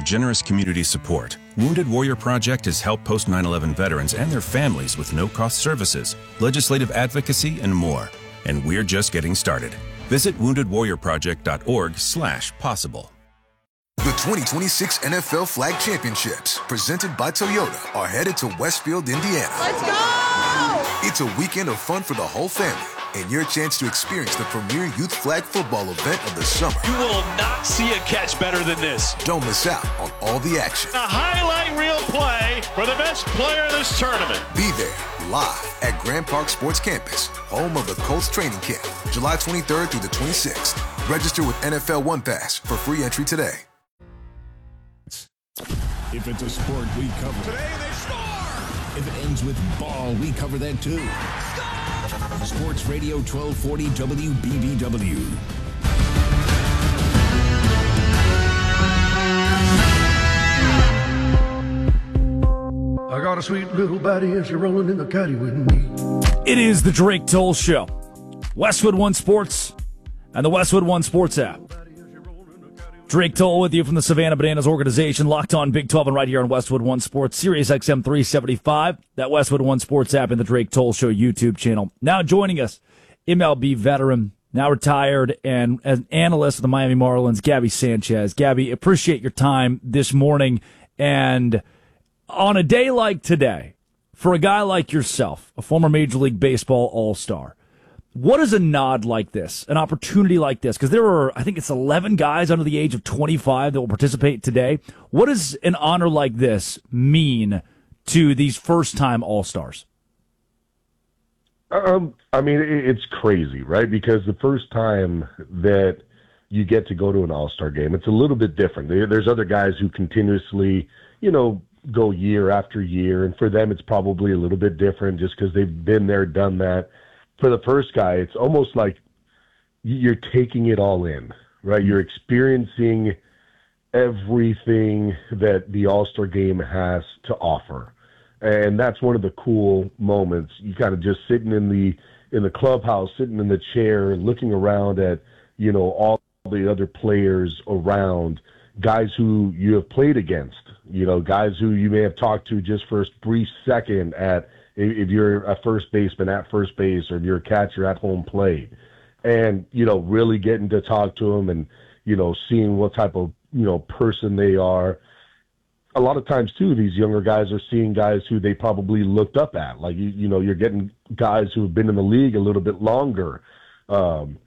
generous community support, Wounded Warrior Project has helped post 9/11 veterans and their families with no-cost services, legislative advocacy, and more. And we're just getting started. Visit woundedwarriorproject.org/possible. The 2026 NFL Flag Championships, presented by Toyota, are headed to Westfield, Indiana. Let's go! It's a weekend of fun for the whole family and your chance to experience the premier youth flag football event of the summer. You will not see a catch better than this. Don't miss out on all the action. A highlight reel play for the best player of this tournament. Be there live at Grand Park Sports Campus, home of the Colts training camp, July 23rd through the 26th. Register with NFL One Pass for free entry today. If it's a sport, we cover it. Today they score! If it ends with ball, we cover that too. Score! Sports Radio 1240 WBBW. I got a sweet little body and she's rolling in the caddy with me. It is the Drake Toll Show. Westwood One Sports and the Westwood One Sports app. Drake Toll with you from the Savannah Bananas organization, locked on Big 12 and right here on Westwood One Sports, Sirius XM 375, that Westwood One Sports app and the Drake Toll Show YouTube channel. Now joining us, MLB veteran, now retired, and as an analyst of the Miami Marlins, Gabby Sanchez. Gabby, appreciate your time this morning. And on a day like today, for a guy like yourself, a former Major League Baseball All-Star, what is a nod like this, an opportunity like this? Because there are, I think it's 11 guys under the age of 25 that will participate today. What does an honor like this mean to these first-time All-Stars? I mean, it's crazy, right? Because the first time that you get to go to an All-Star game, it's a little bit different. There's other guys who continuously, go year after year, and for them it's probably a little bit different just because they've been there, done that. For the first guy, it's almost like you're taking it all in, right? You're experiencing everything that the All-Star game has to offer. And that's one of the cool moments. You kind of just sitting in the clubhouse, sitting in the chair, looking around at, all the other players around, guys who you have played against, guys who you may have talked to just for a brief second if you're a first baseman at first base, or if you're a catcher at home plate, and, really getting to talk to them and, seeing what type of, person they are. A lot of times too, these younger guys are seeing guys who they probably looked up at. Like, you're getting guys who have been in the league a little bit longer. And,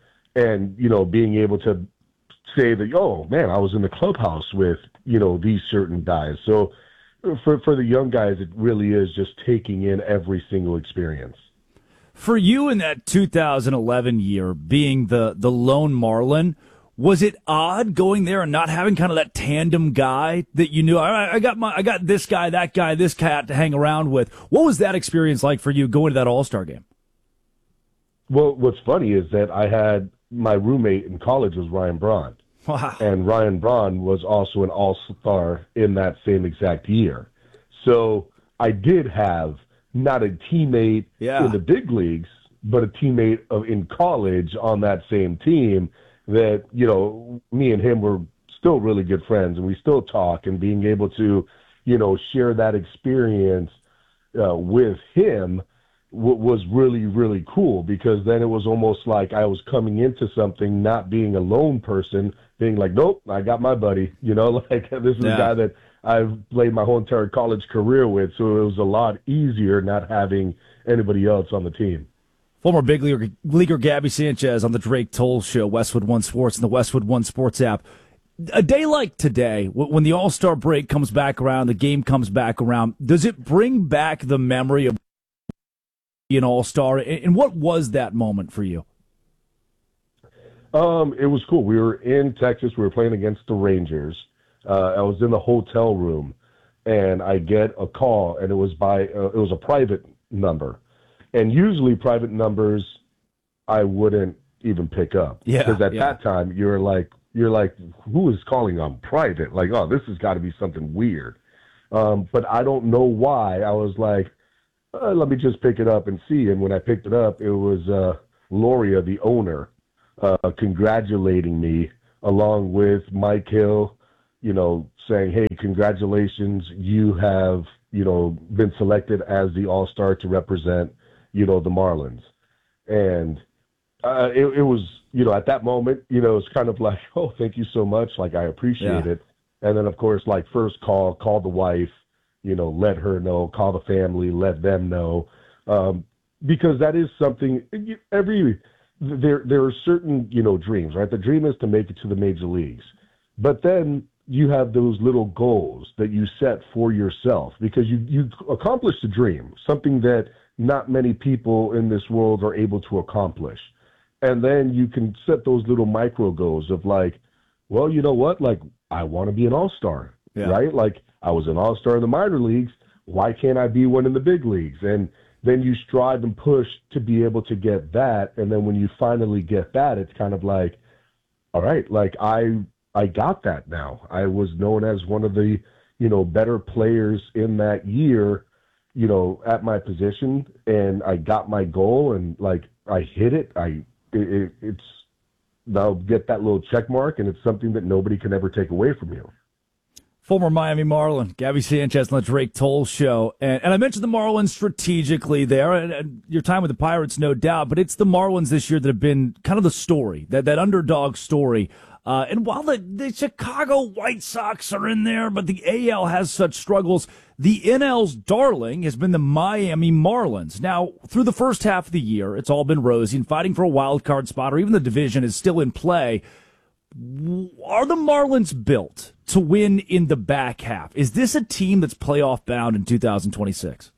being able to say that, oh man, I was in the clubhouse with, these certain guys. So, for the young guys, it really is just taking in every single experience. For you in that 2011 year, being the lone Marlin, was it odd going there and not having kind of that tandem guy that you knew? All right, I got this guy, that guy, this cat to hang around with. What was that experience like for you going to that All-Star game? Well, what's funny is that I had my roommate in college was Ryan Braun. Wow. And Ryan Braun was also an All-Star in that same exact year. So I did have not a teammate in the big leagues, but a teammate in college on that same team that, me and him were still really good friends, and we still talk, and being able to, share that experience with him was really, really cool, because then it was almost like I was coming into something not being a lone person, being like, nope, I got my buddy, like this is a guy that I've played my whole entire college career with, so it was a lot easier not having anybody else on the team. Former big leaguer Gabby Sanchez on the Drake Toll Show, Westwood One Sports and the Westwood One Sports app. A day like today, when the All-Star break comes back around, the game comes back around, does it bring back the memory of an All-Star? And what was that moment for you? It was cool. We were in Texas. We were playing against the Rangers. I was in the hotel room, and I get a call, and it was it was a private number. And usually private numbers I wouldn't even pick up. Because at that time, you're like, who is calling on private? Like, oh, this has got to be something weird. But I don't know why. I was like, let me just pick it up and see. And when I picked it up, it was Loria, the owner, congratulating me, along with Mike Hill, saying, hey, congratulations, you have, been selected as the All-Star to represent, the Marlins. And it was, at that moment, it's kind of like, oh, thank you so much. Like, I appreciate it. And then, of course, like, first call the wife, let her know, call the family, let them know. Because that is something, there are certain, dreams, right? The dream is to make it to the major leagues. But then you have those little goals that you set for yourself because you accomplished a dream, something that not many people in this world are able to accomplish. And then you can set those little micro goals of like, well, you know what? Like, I want to be an all-star, right? Like, I was an all-star in the minor leagues. Why can't I be one in the big leagues? And then you strive and push to be able to get that. And then when you finally get that, it's kind of like, all right, like I got that now. I was known as one of the, better players in that year, at my position, and I got my goal and like I hit it. It's I'll get that little check mark, and it's something that nobody can ever take away from you. Former Miami Marlin, Gabby Sanchez on the Drake Toll Show. And I mentioned the Marlins strategically there, and your time with the Pirates, no doubt, but it's the Marlins this year that have been kind of the story, that underdog story. And while the Chicago White Sox are in there, but the AL has such struggles, the NL's darling has been the Miami Marlins. Now, through the first half of the year, it's all been rosy, and fighting for a wild card spot or even the division is still in play. Are the Marlins built to win in the back half? Is this a team that's playoff bound in 2026?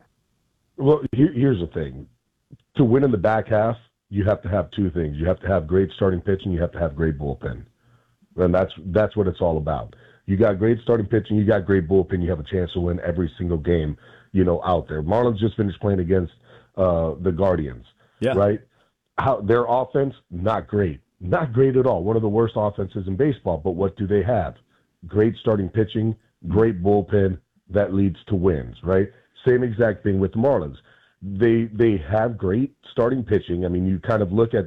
Well, here's the thing. To win in the back half, you have to have two things. You have to have great starting pitching. You have to have great bullpen. And that's what it's all about. You got great starting pitching. You got great bullpen. You have a chance to win every single game, out there. Marlins just finished playing against the Guardians, right? Their offense, not great. Not great at all. One of the worst offenses in baseball. But what do they have? Great starting pitching, great bullpen that leads to wins, right? Same exact thing with the Marlins. They have great starting pitching. I mean, you kind of look at,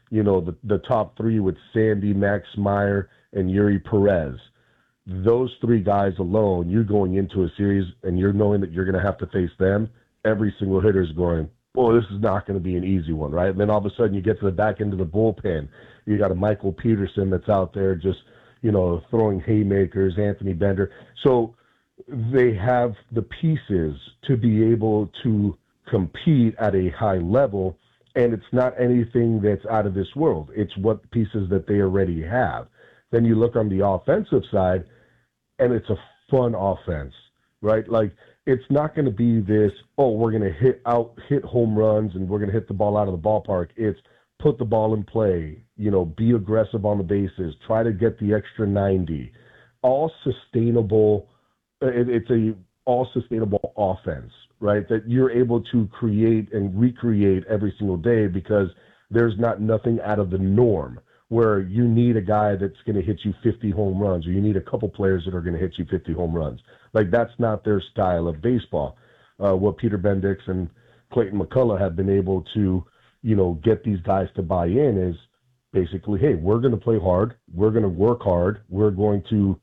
the top three with Sandy, Max Meyer, and Yuri Perez. Those three guys alone, you're going into a series and you're knowing that you're going to have to face them. Every single hitter is going, well, this is not going to be an easy one, right? And then all of a sudden you get to the back end of the bullpen. You got a Michael Peterson that's out there just, throwing haymakers, Anthony Bender. So they have the pieces to be able to compete at a high level, and it's not anything that's out of this world. It's what pieces that they already have. Then you look on the offensive side, and it's a fun offense, right? Like, it's not going to be this, we're going to hit home runs and we're going to hit the ball out of the ballpark. It's put the ball in play, be aggressive on the bases, try to get the extra 90. All sustainable. It's a all sustainable offense, right? That you're able to create and recreate every single day because there's nothing out of the norm where you need a guy that's going to hit you 50 home runs or you need a couple players that are going to hit you 50 home runs. Like, that's not their style of baseball. What Peter Bendix and Clayton McCullough have been able to, get these guys to buy in is basically, hey, we're going to play hard. We're going to work hard. We're going to,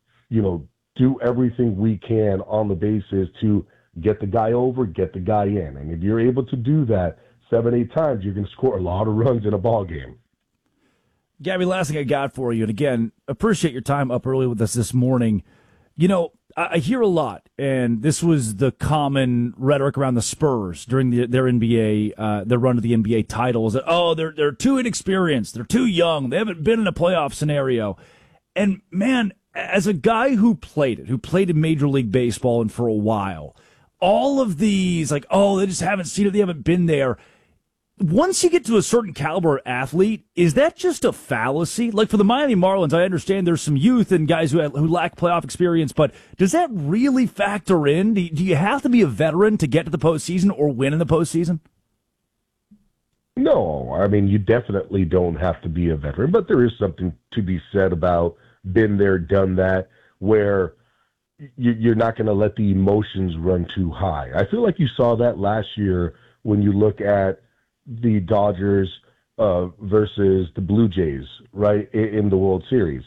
do everything we can on the bases to get the guy over, get the guy in. And if you're able to do that 7-8 times, you can score a lot of runs in a ball game. Gabby, last thing I got for you, and again, appreciate your time up early with us this morning. I hear a lot, and this was the common rhetoric around the Spurs during their NBA, their run to the NBA titles. That, they're too inexperienced, they're too young, they haven't been in a playoff scenario. And man, as a guy who played in Major League Baseball and for a while, all of these, like, they just haven't seen it, they haven't been there. Once you get to a certain caliber athlete, is that just a fallacy? Like for the Miami Marlins, I understand there's some youth and guys who lack playoff experience, but does that really factor in? Do you have to be a veteran to get to the postseason or win in the postseason? No, I mean, you definitely don't have to be a veteran, but there is something to be said about been there, done that, where you're not going to let the emotions run too high. I feel like you saw that last year when you look at the Dodgers versus the Blue Jays, right, in the World Series.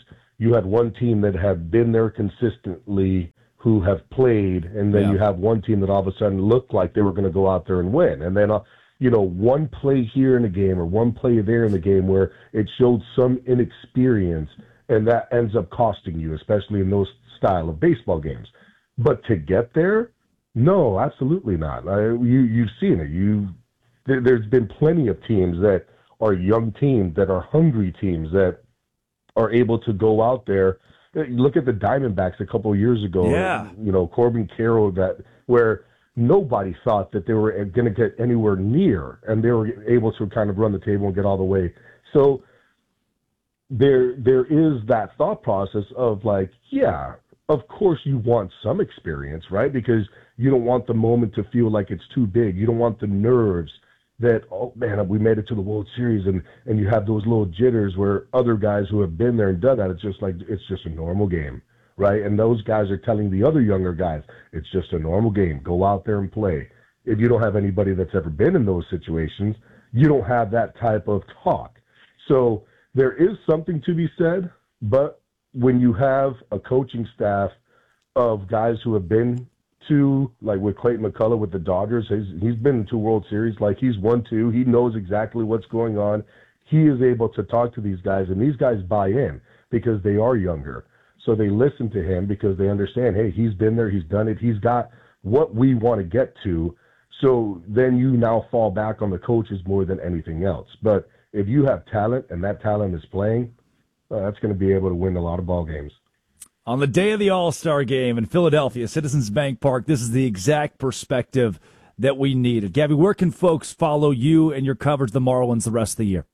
you had one team that had been there consistently who have played, and then you have one team that all of a sudden looked like they were going to go out there and win. And then, one play here in the game or one play there in the game where it showed some inexperience, and that ends up costing you, especially in those style of baseball games. But to get there, no, absolutely not. You've seen it. There's been plenty of teams that are young teams, that are hungry teams, that are able to go out there. Look at the Diamondbacks a couple of years ago. Yeah. Corbin Carroll, where nobody thought that they were going to get anywhere near, and they were able to kind of run the table and get all the way. So there is that thought process of like, yeah, of course you want some experience, right? Because you don't want the moment to feel like it's too big. You don't want the nerves that, oh man, we made it to the World Series, and you have those little jitters where other guys who have been there and done that, it's just a normal game, right? And those guys are telling the other younger guys, it's just a normal game. Go out there and play. If you don't have anybody that's ever been in those situations, you don't have that type of talk. So there is something to be said, but when you have a coaching staff of guys who have been to, like with Clayton McCullough with the Dodgers, he's been to World Series, like he's won two. He knows exactly what's going on. He is able to talk to these guys, and these guys buy in because they are younger. So they listen to him because they understand, hey, he's been there, he's done it, he's got what we want to get to. So then you now fall back on the coaches more than anything else. But if you have talent and that talent is playing, that's going to be able to win a lot of ball games. On the day of the All-Star game in Philadelphia, Citizens Bank Park, this is the exact perspective that we needed. Gabby, where can folks follow you and your coverage of the Marlins the rest of the year?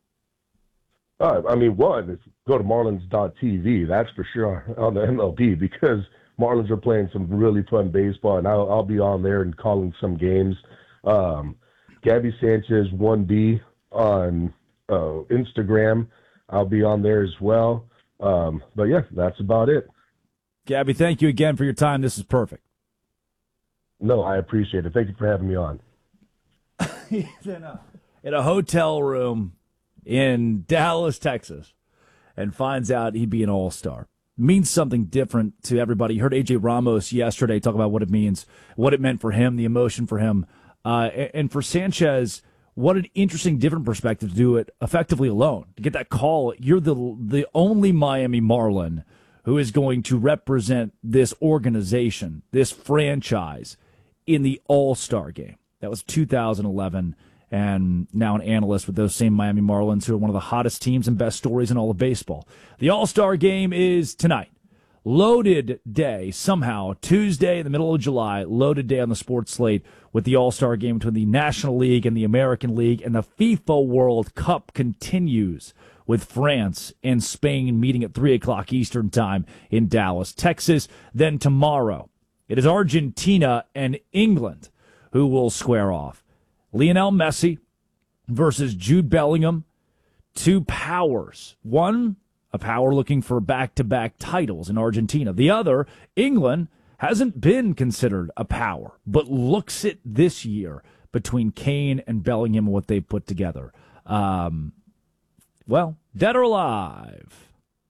One is go to Marlins.tv. That's for sure on the MLB, because Marlins are playing some really fun baseball, and I'll be on there and calling some games. Gabby Sanchez 1B on Instagram. I'll be on there as well. But yeah, that's about it. Gabby, thank you again for your time. This is perfect. No, I appreciate it. Thank you for having me on. He's in a hotel room in Dallas, Texas, and finds out he'd be an all-star. Means something different to everybody. You heard AJ Ramos yesterday talk about what it means, what it meant for him, the emotion for him. And for Sanchez, what an interesting, different perspective to do it effectively alone. To get that call, you're the only Miami Marlin who is going to represent this organization, this franchise, in the All-Star game. That was 2011, and now an analyst with those same Miami Marlins, who are one of the hottest teams and best stories in all of baseball. The All-Star game is tonight. Loaded day, somehow, Tuesday in the middle of July, loaded day on the sports slate with the All-Star game between the National League and the American League, and the FIFA World Cup continues with France and Spain meeting at 3 o'clock Eastern time in Dallas, Texas. Then tomorrow, it is Argentina and England who will square off. Lionel Messi versus Jude Bellingham, two powers. One, a power looking for back-to-back titles in Argentina. The other, England, hasn't been considered a power, but looks it this year between Kane and Bellingham and what they put together. Well, dead or alive?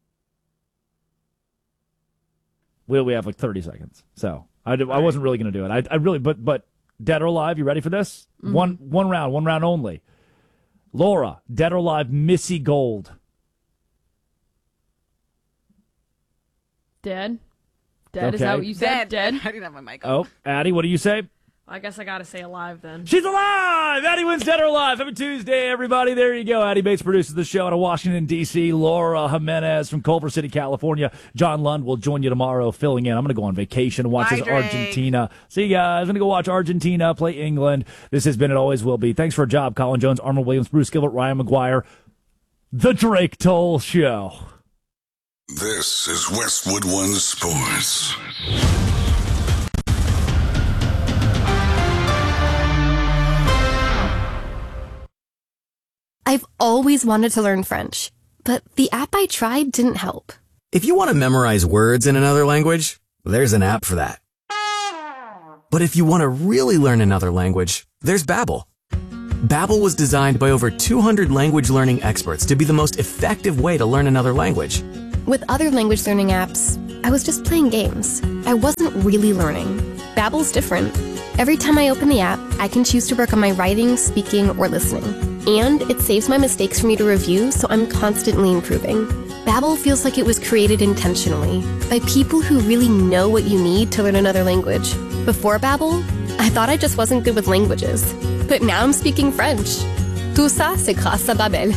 We have like 30 seconds, so I wasn't really going to do it. I really, but dead or alive, you ready for this? Mm-hmm. One round only. Laura, dead or alive, Missy Gold. Dead. Dead, okay. Is that what you said? Dead. I didn't have my mic on. Oh, Addie, what do you say? I guess I got to say alive then. She's alive! Addie wins Dead or Alive. Happy Tuesday, everybody. There you go. Addie Bates produces the show out of Washington, D.C. Laura Jimenez from Culver City, California. John Lund will join you tomorrow filling in. I'm going to go on vacation and watch this Argentina. See you guys. I'm going to go watch Argentina play England. This has been It Always Will Be. Thanks for a job, Colin Jones, Arnold Williams, Bruce Gilbert, Ryan McGuire. The Drake Toll Show. This is Westwood One Sports. I've always wanted to learn French, but the app I tried didn't help. If you want to memorize words in another language, there's an app for that. But if you want to really learn another language, there's Babbel. Babbel was designed by over 200 language learning experts to be the most effective way to learn another language. With other language learning apps, I was just playing games. I wasn't really learning. Babbel's different. Every time I open the app, I can choose to work on my writing, speaking, or listening. And it saves my mistakes for me to review, so I'm constantly improving. Babbel feels like it was created intentionally by people who really know what you need to learn another language. Before Babbel, I thought I just wasn't good with languages. But now I'm speaking French. Tout ça, c'est grâce à Babbel.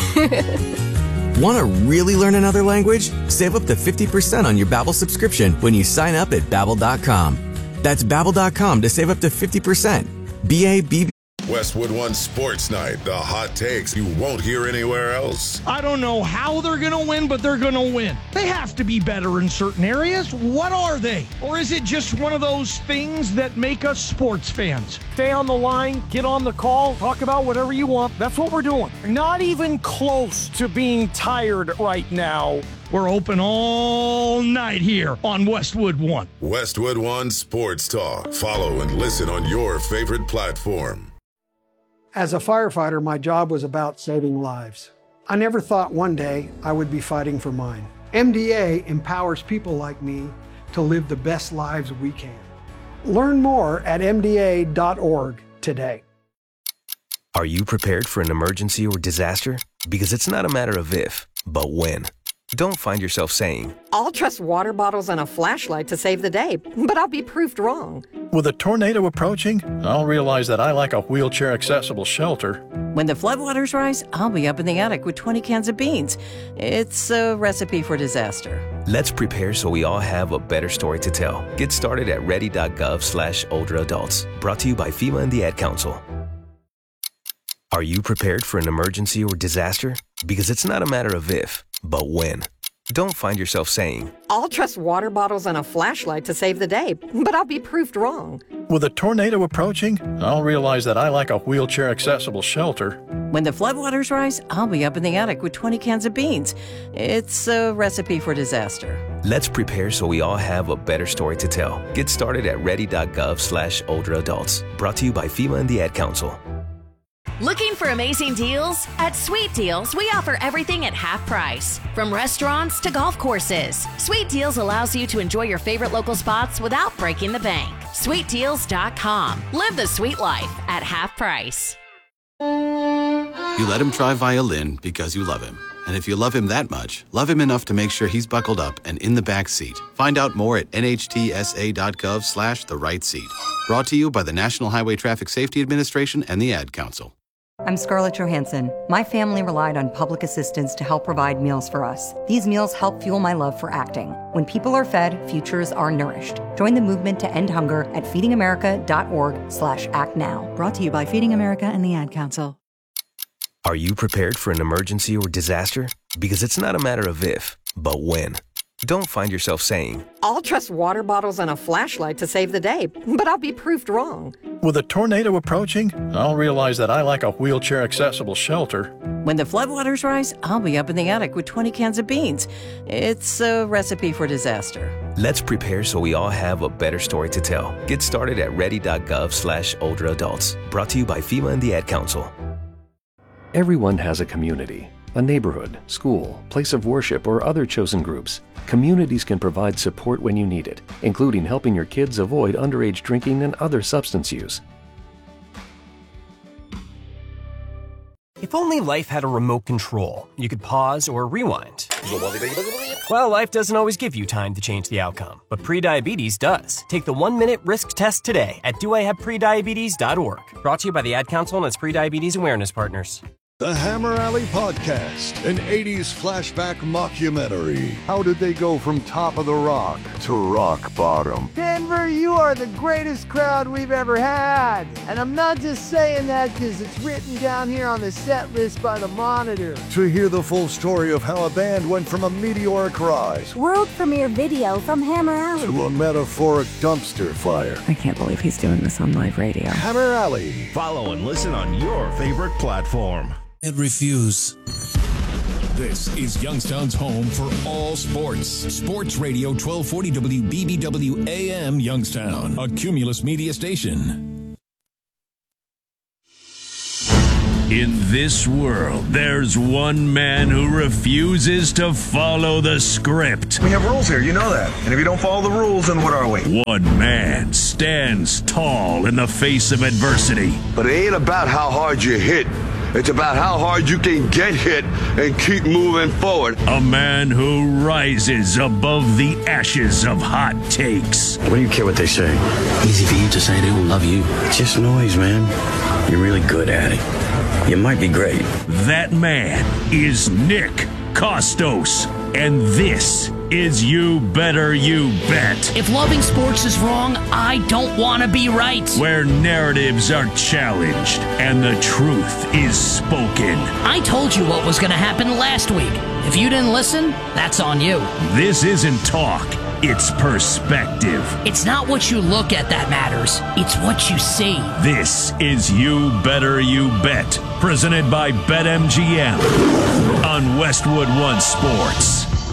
Want to really learn another language? Save up to 50% on your Babbel subscription when you sign up at Babbel.com. That's Babbel.com to save up to 50%. B-A-B-B. Westwood One Sports Night, the hot takes you won't hear anywhere else. I don't know how they're going to win, but they're going to win. They have to be better in certain areas. What are they? Or is it just one of those things that make us sports fans? Stay on the line, get on the call, talk about whatever you want. That's what we're doing. Not even close to being tired right now. We're open all night here on Westwood One. Westwood One Sports Talk. Follow and listen on your favorite platform. As a firefighter, my job was about saving lives. I never thought one day I would be fighting for mine. MDA empowers people like me to live the best lives we can. Learn more at MDA.org today. Are you prepared for an emergency or disaster? Because it's not a matter of if, but when. Don't find yourself saying, I'll trust water bottles and a flashlight to save the day, but I'll be proved wrong. With a tornado approaching, I'll realize that I lack a wheelchair-accessible shelter. When the floodwaters rise, I'll be up in the attic with 20 cans of beans. It's a recipe for disaster. Let's prepare so we all have a better story to tell. Get started at ready.gov/older adults. Brought to you by FEMA and the Ad Council. Are you prepared for an emergency or disaster? Because it's not a matter of if, but when. Don't find yourself saying, I'll trust water bottles and a flashlight to save the day, but I'll be proved wrong. With a tornado approaching, I'll realize that I lack a wheelchair-accessible shelter. When the floodwaters rise, I'll be up in the attic with 20 cans of beans. It's a recipe for disaster. Let's prepare so we all have a better story to tell. Get started at ready.gov/older adults. Brought to you by FEMA and the Ad Council. Looking for amazing deals? At Sweet Deals, we offer everything at half price. From restaurants to golf courses, Sweet Deals allows you to enjoy your favorite local spots without breaking the bank. SweetDeals.com. Live the sweet life at half price. You let him try violin because you love him. And if you love him that much, love him enough to make sure he's buckled up and in the back seat. Find out more at nhtsa.gov/the right seat. Brought to you by the National Highway Traffic Safety Administration and the Ad Council. I'm Scarlett Johansson. My family relied on public assistance to help provide meals for us. These meals help fuel my love for acting. When people are fed, futures are nourished. Join the movement to end hunger at feedingamerica.org/actnow. Brought to you by Feeding America and the Ad Council. Are you prepared for an emergency or disaster? Because it's not a matter of if, but when. Don't find yourself saying, I'll trust water bottles and a flashlight to save the day, but I'll be proved wrong. With a tornado approaching, I'll realize that I lack a wheelchair-accessible shelter. When the floodwaters rise, I'll be up in the attic with 20 cans of beans. It's a recipe for disaster. Let's prepare so we all have a better story to tell. Get started at ready.gov/older adults. Brought to you by FEMA and the Ad Council. Everyone has a community, a neighborhood, school, place of worship, or other chosen groups. Communities can provide support when you need it, including helping your kids avoid underage drinking and other substance use. If only life had a remote control, you could pause or rewind. Well, life doesn't always give you time to change the outcome, but prediabetes does. Take the 1-minute risk test today at doihaveprediabetes.org. Brought to you by the Ad Council and its prediabetes awareness partners. The Hammer Alley Podcast, an 80s flashback mockumentary. How did they go from top of the rock to rock bottom? Denver, you are the greatest crowd we've ever had. And I'm not just saying that because it's written down here on the set list by the Monitor. To hear the full story of how a band went from a meteoric rise, world premiere video from Hammer Alley, to a metaphoric dumpster fire. I can't believe he's doing this on live radio. Hammer Alley. Follow and listen on your favorite platform. Refuse. This is Youngstown's home for all sports. Sports Radio 1240 WBBW AM Youngstown, a Cumulus media station. In this world, there's one man who refuses to follow the script. We have rules here, you know that. And if you don't follow the rules, then what are we? One man stands tall in the face of adversity. But it ain't about how hard you hit. It's about how hard you can get hit and keep moving forward. A man who rises above the ashes of hot takes. What do you care what they say? Easy for you to say they don't love you. It's just noise, man. You're really good at it. You might be great. That man is Nick Kostos. And this is You Better You Bet. If loving sports is wrong, I don't want to be right. Where narratives are challenged and the truth is spoken. I told you what was going to happen last week. If you didn't listen, that's on you. This isn't talk. It's perspective. It's not what you look at that matters. It's what you see. This is You Better You Bet, presented by BetMGM on Westwood One Sports.